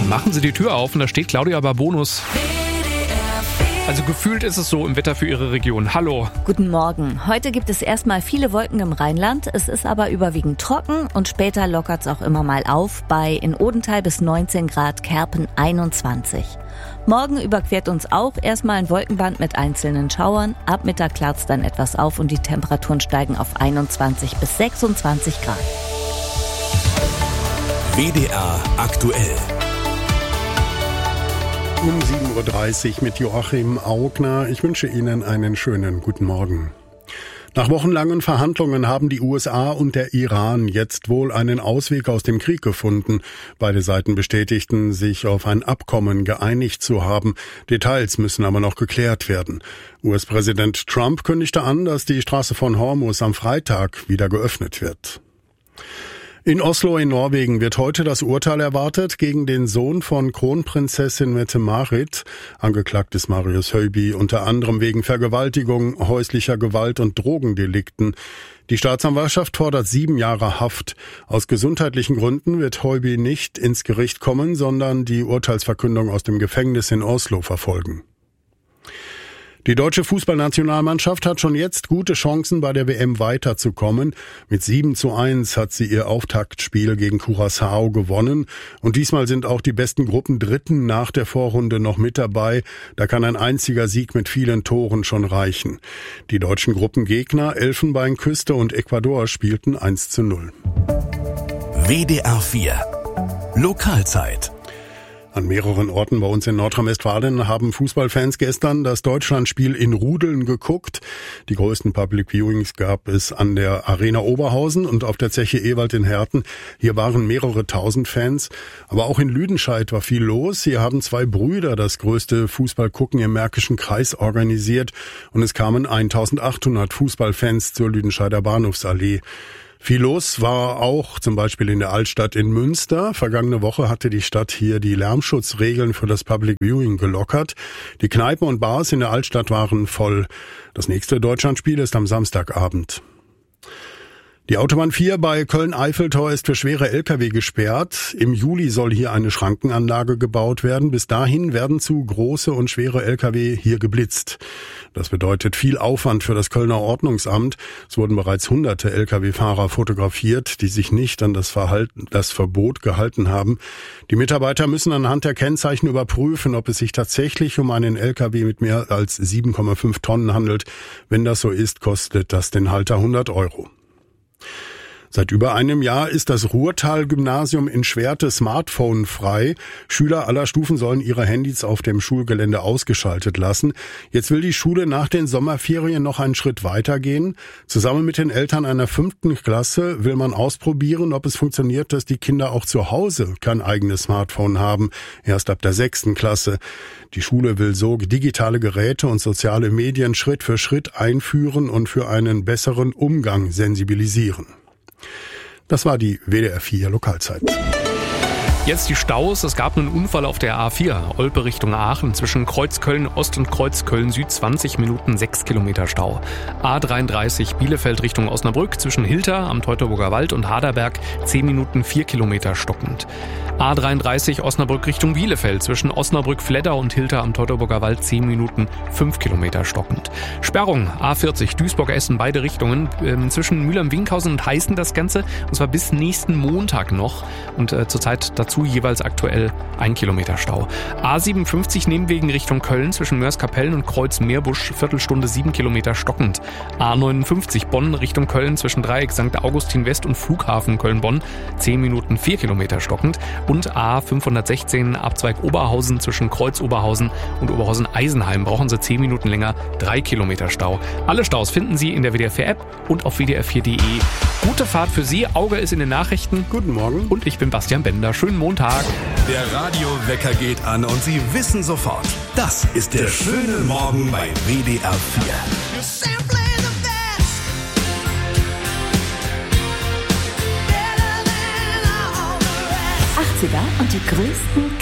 Machen Sie die Tür auf und da steht Claudia Barbonus. Also gefühlt ist es so im Wetter für Ihre Region. Hallo. Guten Morgen. Heute gibt es erstmal viele Wolken im Rheinland. Es ist aber überwiegend trocken und später lockert es auch immer mal auf. Bei in Odenthal bis 19 Grad, Kerpen 21. Morgen überquert uns auch erstmal ein Wolkenband mit einzelnen Schauern. Ab Mittag klart es dann etwas auf und die Temperaturen steigen auf 21 bis 26 Grad. WDR aktuell. Um 7.30 Uhr mit Joachim Augner. Ich wünsche Ihnen einen schönen guten Morgen. Nach wochenlangen Verhandlungen haben die USA und der Iran jetzt wohl einen Ausweg aus dem Krieg gefunden. Beide Seiten bestätigten, sich auf ein Abkommen geeinigt zu haben. Details müssen aber noch geklärt werden. US-Präsident Trump kündigte an, dass die Straße von Hormuz am Freitag wieder geöffnet wird. In Oslo in Norwegen wird heute das Urteil erwartet gegen den Sohn von Kronprinzessin Mette-Marit. Angeklagt ist Marius Høiby unter anderem wegen Vergewaltigung, häuslicher Gewalt und Drogendelikten. Die Staatsanwaltschaft fordert 7 Jahre Haft. Aus gesundheitlichen Gründen wird Høiby nicht ins Gericht kommen, sondern die Urteilsverkündung aus dem Gefängnis in Oslo verfolgen. Die deutsche Fußballnationalmannschaft hat schon jetzt gute Chancen, bei der WM weiterzukommen. Mit 7:1 hat sie ihr Auftaktspiel gegen Curaçao gewonnen. Und diesmal sind auch die besten Gruppendritten nach der Vorrunde noch mit dabei. Da kann ein einziger Sieg mit vielen Toren schon reichen. Die deutschen Gruppengegner Elfenbeinküste und Ecuador spielten 1:0. WDR 4 Lokalzeit. An mehreren Orten bei uns in Nordrhein-Westfalen haben Fußballfans gestern das Deutschlandspiel in Rudeln geguckt. Die größten Public Viewings gab es an der Arena Oberhausen und auf der Zeche Ewald in Herten. Hier waren mehrere tausend Fans. Aber auch in Lüdenscheid war viel los. Hier haben 2 Brüder das größte Fußballgucken im Märkischen Kreis organisiert. Und es kamen 1800 Fußballfans zur Lüdenscheider Bahnhofsallee. Viel los war auch zum Beispiel in der Altstadt in Münster. Vergangene Woche hatte die Stadt hier die Lärmschutzregeln für das Public Viewing gelockert. Die Kneipen und Bars in der Altstadt waren voll. Das nächste Deutschlandspiel ist am Samstagabend. Die Autobahn 4 bei Köln-Eiffeltor ist für schwere Lkw gesperrt. Im Juli soll hier eine Schrankenanlage gebaut werden. Bis dahin werden zu große und schwere Lkw hier geblitzt. Das bedeutet viel Aufwand für das Kölner Ordnungsamt. Es wurden bereits hunderte Lkw-Fahrer fotografiert, die sich nicht an das Verbot gehalten haben. Die Mitarbeiter müssen anhand der Kennzeichen überprüfen, ob es sich tatsächlich um einen Lkw mit mehr als 7,5 Tonnen handelt. Wenn das so ist, kostet das den Halter 100 €. Seit über einem Jahr ist das Ruhrtal-Gymnasium in Schwerte smartphone-frei. Schüler aller Stufen sollen ihre Handys auf dem Schulgelände ausgeschaltet lassen. Jetzt will die Schule nach den Sommerferien noch einen Schritt weitergehen. Zusammen mit den Eltern einer 5. Klasse will man ausprobieren, ob es funktioniert, dass die Kinder auch zu Hause kein eigenes Smartphone haben. Erst ab der 6. Klasse. Die Schule will so digitale Geräte und soziale Medien Schritt für Schritt einführen und für einen besseren Umgang sensibilisieren. Das war die WDR 4 Lokalzeit. Jetzt die Staus. Es gab einen Unfall auf der A4, Olpe Richtung Aachen, zwischen Kreuzköln Ost und Kreuzköln Süd, 20 Minuten 6 Kilometer Stau. A33 Bielefeld Richtung Osnabrück, zwischen Hilter am Teutoburger Wald und Haderberg, 10 Minuten 4 Kilometer stockend. A33 Osnabrück Richtung Bielefeld, zwischen Osnabrück-Fledder und Hilter am Teutoburger Wald, 10 Minuten 5 Kilometer stockend. Sperrung A40 Duisburg-Essen, beide Richtungen, zwischen Mülheim-Winkhausen und Heißen das Ganze, und zwar bis nächsten Montag noch, und zurzeit dazu jeweils aktuell 1 Kilometer Stau. A57 Nebenwegen Richtung Köln, zwischen Mörs-Kapellen und Kreuz-Meerbusch, Viertelstunde 7 Kilometer stockend. A59 Bonn Richtung Köln, zwischen Dreieck St. Augustin West und Flughafen Köln-Bonn, 10 Minuten 4 Kilometer stockend. Und A516 Abzweig Oberhausen, zwischen Kreuz Oberhausen und Oberhausen-Eisenheim brauchen Sie 10 Minuten länger, 3 Kilometer Stau. Alle Staus finden Sie in der WDR 4 App und auf wdr4.de. Gute Fahrt für Sie. Auge ist in den Nachrichten. Guten Morgen. Und ich bin Bastian Bender. Schönen Montag. Der Radiowecker geht an und Sie wissen sofort, das ist der schöne Morgen bei WDR 4. 80er und die größten